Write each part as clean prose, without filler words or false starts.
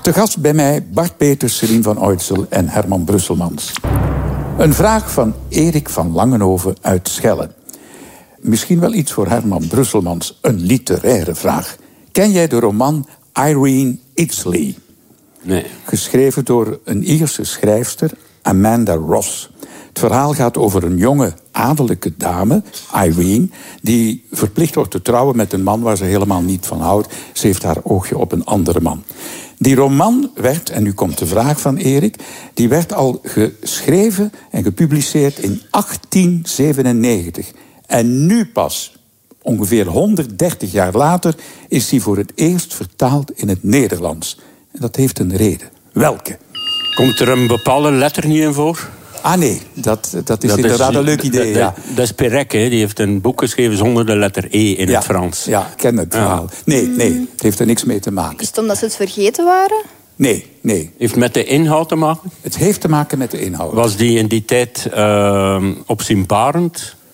Te gast bij mij Bart Peters, Céline van Oitsel en Herman Brusselmans. Een vraag van Erik van Langenhoven uit Schelle. Misschien wel iets voor Herman Brusselmans, een literaire vraag. Ken jij de roman Irene Iddesleigh? Nee. Geschreven door een Ierse schrijfster, Amanda Ross. Het verhaal gaat over een jonge adellijke dame, Irene, die verplicht wordt te trouwen met een man waar ze helemaal niet van houdt. Ze heeft haar oogje op een andere man. Die roman werd, en nu komt de vraag van Erik, die werd al geschreven en gepubliceerd in 1897. En nu pas, ongeveer 130 jaar later, is die voor het eerst vertaald in het Nederlands. En dat heeft een reden. Welke? Komt er een bepaalde letter niet in voor? Ah nee, dat is inderdaad een leuk idee. Ja. Dat is Perec, hè? Die heeft een boek geschreven zonder de letter E in het Frans. Ja, ik ken het verhaal. Nee, het heeft er niks mee te maken. Is het omdat ze het vergeten waren? Nee. Heeft met de inhoud te maken? Het heeft te maken met de inhoud. Was die in die tijd opzienbarend?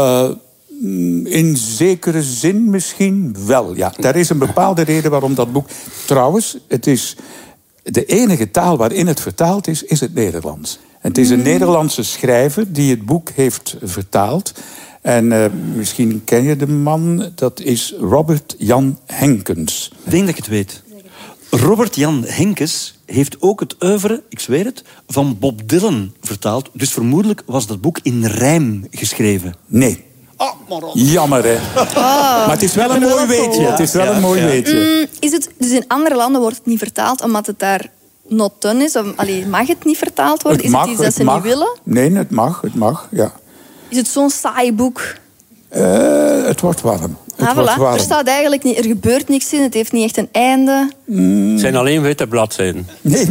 In zekere zin misschien wel, ja. Daar is een bepaalde reden waarom dat boek... Trouwens, het is de enige taal waarin het vertaald is het Nederlands. Het is een Nederlandse schrijver die het boek heeft vertaald. En misschien ken je de man, dat is Robert Jan Henkens. Ik denk dat ik het weet. Robert Jan Henkens heeft ook het oeuvre, ik zweer het, van Bob Dylan vertaald. Dus vermoedelijk was dat boek in rijm geschreven. Nee. Jammer, hè. Maar het is wel een mooi weetje. Het is wel een mooi weetje. Is het, dus in andere landen wordt het niet vertaald omdat het daar not done is? Of, mag het niet vertaald worden? Is het iets dat ze niet willen? Nee, het mag, ja. Is het zo'n saai boek? Het wordt warm. Er staat eigenlijk niet, er gebeurt niks in, het heeft niet echt een einde. Het zijn alleen witte bladzijden. Nee,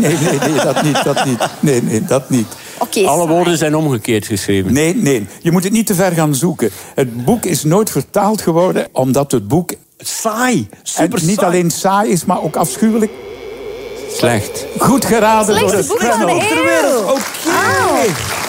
dat niet. Okay, alle woorden zijn omgekeerd geschreven. Nee, je moet het niet te ver gaan zoeken. Het boek is nooit vertaald geworden omdat het boek... Saai, super saai. Niet alleen saai is, maar ook afschuwelijk. Slecht. Goed geraden door het boek van de eeuw. Oké.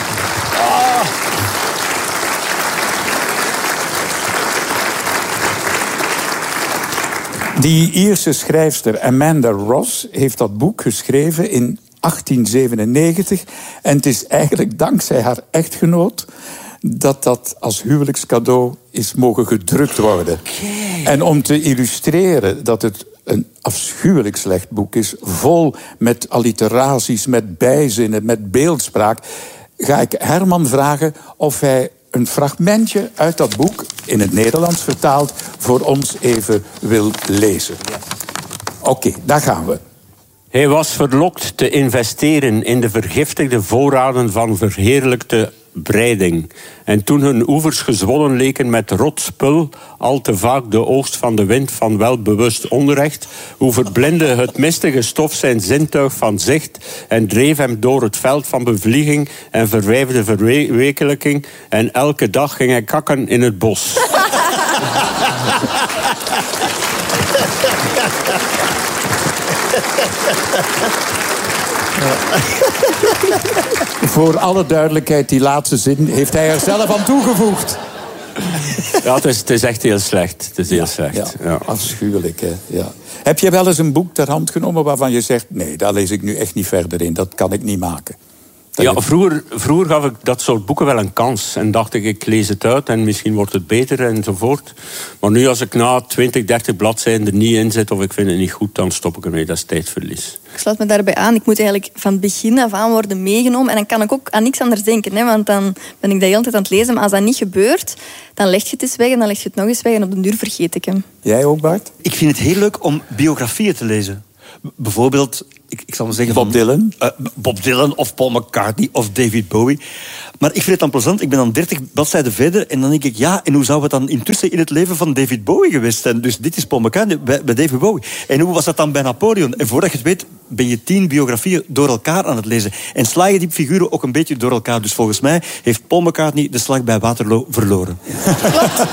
Die Ierse schrijfster Amanda Ross heeft dat boek geschreven in 1897. En het is eigenlijk dankzij haar echtgenoot dat als huwelijkscadeau is mogen gedrukt worden. Okay. En om te illustreren dat het een afschuwelijk slecht boek is, vol met alliteraties, met bijzinnen, met beeldspraak, ga ik Herman vragen of hij een fragmentje uit dat boek, in het Nederlands vertaald, voor ons even wil lezen. Oké, daar gaan we. Hij was verlokt te investeren in de vergiftigde voorraden van verheerlijkte breiding. En toen hun oevers gezwollen leken met rot spul, al te vaak de oogst van de wind van welbewust onrecht, hoe verblindde het mistige stof zijn zintuig van zicht en dreef hem door het veld van bevlieging en verwijfde verwekelijking, en elke dag ging hij kakken in het bos. Voor alle duidelijkheid, die laatste zin heeft hij er zelf aan toegevoegd. Ja, het is echt heel slecht. Het is heel slecht. Ja. Afschuwelijk, hè. Ja. Heb je wel eens een boek ter hand genomen waarvan je zegt, nee, daar lees ik nu echt niet verder in. Dat kan ik niet maken. Vroeger gaf ik dat soort boeken wel een kans. En dacht ik lees het uit en misschien wordt het beter enzovoort. Maar nu als ik na 20, 30 bladzijden er niet in zit of ik vind het niet goed, dan stop ik ermee. Dat is tijdverlies. Ik sluit me daarbij aan. Ik moet eigenlijk van het begin af aan worden meegenomen. En dan kan ik ook aan niks anders denken. Hè, want dan ben ik de hele tijd aan het lezen. Maar als dat niet gebeurt, dan leg je het eens weg en dan leg je het nog eens weg. En op den duur vergeet ik hem. Jij ook, Bart? Ik vind het heel leuk om biografieën te lezen. Bijvoorbeeld, ik zal maar zeggen... Bob Dylan of Paul McCartney of David Bowie. Maar ik vind het dan plezant. Ik ben dan 30 bladzijden verder en dan denk ik, ja, en hoe zou het dan intussen in het leven van David Bowie geweest zijn? Dus dit is Paul McCartney bij David Bowie. En hoe was dat dan bij Napoleon? En voordat je het weet, ben je 10 biografieën door elkaar aan het lezen. En sla je die figuren ook een beetje door elkaar. Dus volgens mij heeft Paul McCartney de slag bij Waterloo verloren. Klopt.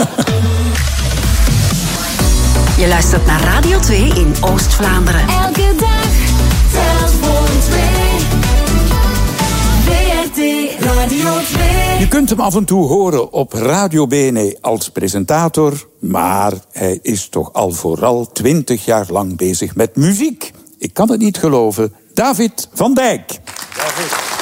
Je luistert naar Radio 2 in Oost-Vlaanderen. Elke dag telt voor 2. VRT Radio 2. Je kunt hem af en toe horen op Radio BNE als presentator, maar hij is toch al vooral 20 jaar lang bezig met muziek. ik kan het niet geloven, David van Dijk. David.